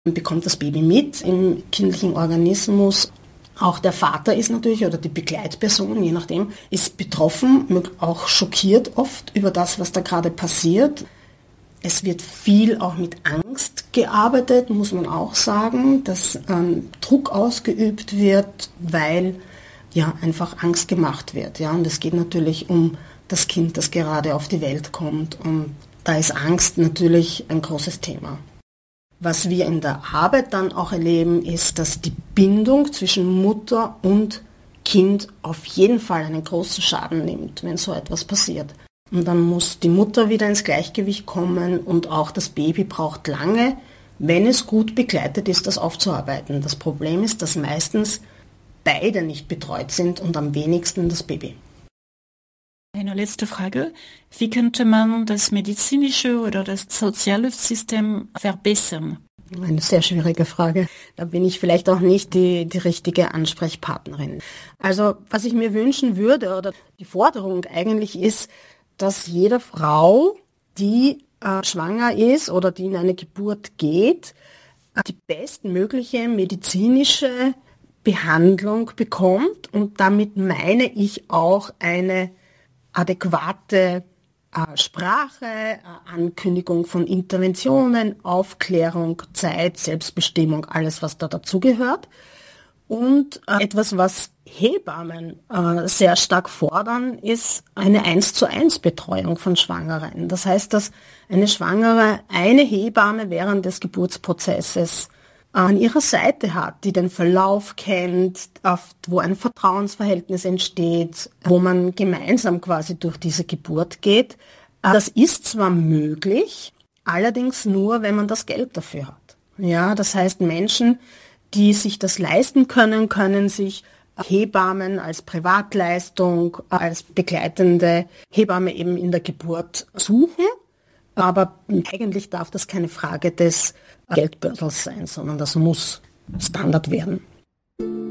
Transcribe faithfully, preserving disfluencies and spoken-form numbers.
bekommt das Baby mit im kindlichen Organismus. Auch der Vater ist natürlich, oder die Begleitperson, je nachdem, ist betroffen, auch schockiert oft über das, was da gerade passiert. Es wird viel auch mit Angst gearbeitet, muss man auch sagen, dass ähm, Druck ausgeübt wird, weil ja einfach Angst gemacht wird. Ja? Und es geht natürlich um das Kind, das gerade auf die Welt kommt. Und da ist Angst natürlich ein großes Thema. Was wir in der Arbeit dann auch erleben, ist, dass die Bindung zwischen Mutter und Kind auf jeden Fall einen großen Schaden nimmt, wenn so etwas passiert. Und dann muss die Mutter wieder ins Gleichgewicht kommen und auch das Baby braucht lange, wenn es gut begleitet ist, das aufzuarbeiten. Das Problem ist, dass meistens beide nicht betreut sind und am wenigsten das Baby. Eine letzte Frage. Wie könnte man das medizinische oder das Sozialhilfesystem verbessern? Eine sehr schwierige Frage. Da bin ich vielleicht auch nicht die, die richtige Ansprechpartnerin. Also was ich mir wünschen würde oder die Forderung eigentlich ist, dass jede Frau, die äh, schwanger ist oder die in eine Geburt geht, äh, die bestmögliche medizinische Behandlung bekommt. Und damit meine ich auch eine adäquate äh, Sprache, äh, Ankündigung von Interventionen, Aufklärung, Zeit, Selbstbestimmung, alles, was da dazugehört. Und äh, etwas, was Hebammen äh, sehr stark fordern, ist eine eins zu eins Betreuung von Schwangeren. Das heißt, dass eine Schwangere eine Hebamme während des Geburtsprozesses an ihrer Seite hat, die den Verlauf kennt, auf, wo ein Vertrauensverhältnis entsteht, wo man gemeinsam quasi durch diese Geburt geht. Das ist zwar möglich, allerdings nur, wenn man das Geld dafür hat. Ja, das heißt, Menschen, die sich das leisten können, können sich Hebammen als Privatleistung, als begleitende Hebamme eben in der Geburt suchen. Aber eigentlich darf das keine Frage des Geldbördels sein, sondern das muss Standard werden.